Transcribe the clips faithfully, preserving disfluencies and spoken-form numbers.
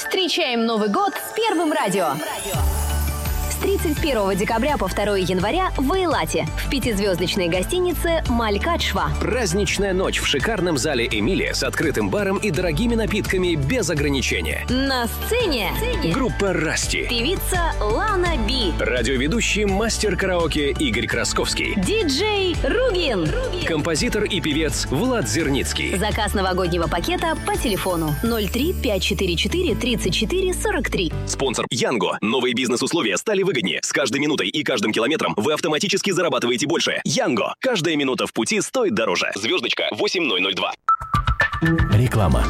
Встречаем Новый год с Первым радио. С тридцать первого декабря по второго января в Эйлате в пятизвездочной гостинице «Малькадшва». Праздничная ночь в шикарном зале «Эмилия» с открытым баром и дорогими напитками без ограничения. На сцене группа «Расти», певица Лана Би, радиоведущий мастер караоке Игорь Красковский, диджей Ругин, композитор и певец Влад Зерницкий. Заказ новогоднего пакета по телефону ноль три пять четыре четыре тридцать четыре сорок три. Спонсор Янго. Новые бизнес-условия стали выгоднее. С каждой минутой и каждым километром вы автоматически зарабатываете больше. Янго. Каждая минута в пути стоит дороже. Звездочка восемь ноль ноль два. Реклама.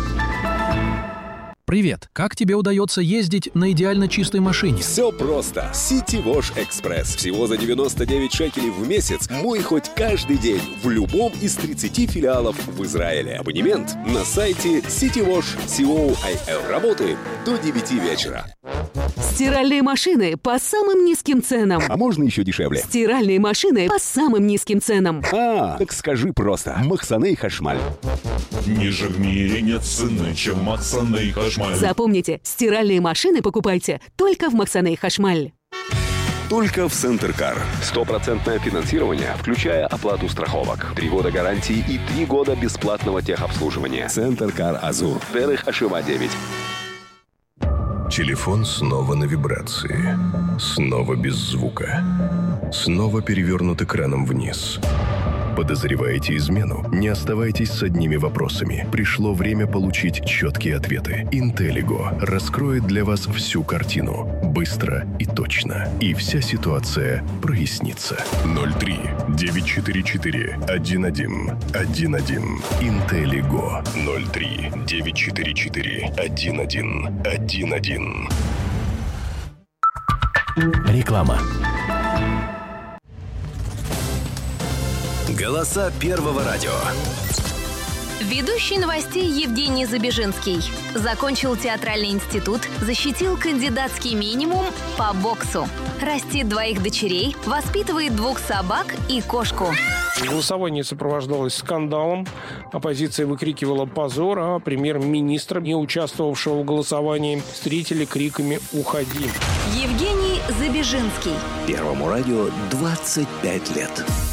Привет! Как тебе удается ездить на идеально чистой машине? Все просто. City Wash Express. Всего за девяносто девять шекелей в месяц. Мой хоть каждый день в любом из тридцати филиалов в Израиле. Абонемент на сайте citywash точка co. Работаем до девяти вечера. Стиральные машины по самым низким ценам. А можно еще дешевле? Стиральные машины по самым низким ценам. А, так скажи просто. Махсаней Хашмаль. Ниже в мире нет цены, чем Махсаней Хашмаль. Запомните, стиральные машины покупайте только в Махсаней Хашмаль. Только в Центркар. Стопроцентное финансирование, включая оплату страховок. Три года гарантии и три года бесплатного техобслуживания. Центркар Азур. Дерых Ашива девять. Телефон снова на вибрации. Снова без звука. Снова перевернут экраном вниз. Подозреваете измену? Не оставайтесь с одними вопросами. Пришло время получить четкие ответы. Интеллиго раскроет для вас всю картину. Быстро и точно. И вся ситуация прояснится. ноль три девять четыре четыре один один один один. Интеллиго. ноль три девять четыре четыре один один один один. Реклама. Голоса Первого радио. Ведущий новостей Евгений Забежинский. Закончил театральный институт, защитил кандидатский минимум по боксу. Растит двоих дочерей, воспитывает двух собак и кошку. Голосование сопровождалось скандалом. Оппозиция выкрикивала позор, а премьер-министра, не участвовавшего в голосовании, встретили криками «Уходи!». Евгений Забежинский. Первому радио двадцать пять лет.